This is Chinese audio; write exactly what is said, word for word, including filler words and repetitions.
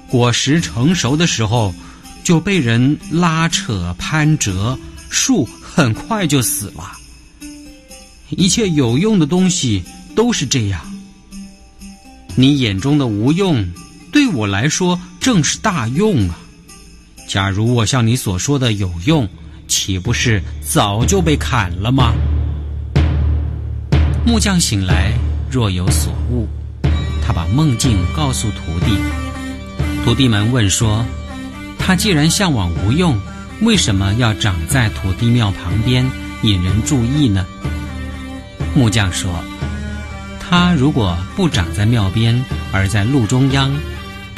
果实成熟的时候就被人拉扯攀折，树很快就死了。一切有用的东西都是这样。你眼中的无用，对我来说正是大用啊！假如我像你所说的有用，岂不是早就被砍了吗？木匠醒来，若有所悟，他把梦境告诉徒弟。徒弟们问说，他既然向往无用，为什么要长在土地庙旁边引人注意呢？木匠说，他如果不长在庙边，而在路中央，